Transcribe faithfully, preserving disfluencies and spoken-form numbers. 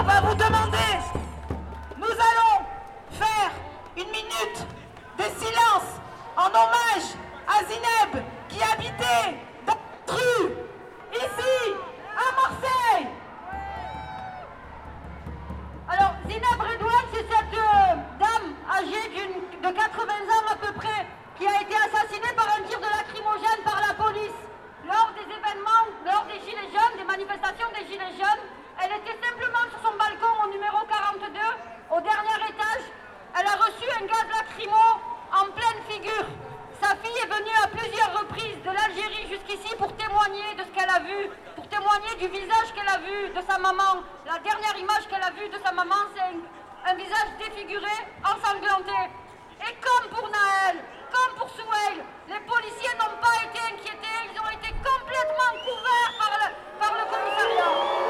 On va vous demander, nous allons faire une minute de silence en hommage à Zineb qui habitait dans cette rue, ici, à Marseille. Alors, Zineb Redouane, c'est cette euh, dame âgée d'une- de quatre-vingts ans à peu près, qui a été assassinée par un tir de lacrymogène par la police. Lors des événements, lors des Gilets jaunes, des manifestations des Gilets jaunes, elle était simplement sur son balcon au numéro quarante-deux, au dernier étage. Elle a reçu un gaz lacrymo en pleine figure. Sa fille est venue à plusieurs reprises de l'Algérie jusqu'ici pour témoigner de ce qu'elle a vu, pour témoigner du visage qu'elle a vu de sa maman. La dernière image qu'elle a vue de sa maman, c'est un, un visage défiguré, ensanglanté. Et comme pour Naël, comme pour Souheil, les policiers n'ont pas été inquiétés, ils ont été complètement couverts par le, par le commissariat.